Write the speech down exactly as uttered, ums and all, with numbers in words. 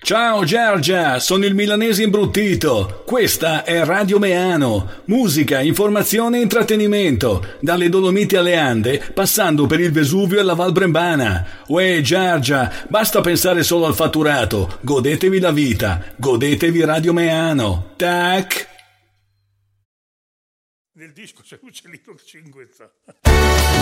Ciao Giorgia, sono il milanese imbruttito. Questa è Radio Meano. Musica, informazione e intrattenimento. Dalle Dolomiti alle Ande, passando per il Vesuvio e la Val Brembana. Uè Giorgia, basta pensare solo al fatturato. Godetevi la vita. Godetevi Radio Meano. Tac. Nel disco c'è l'uccellino che cinguezza.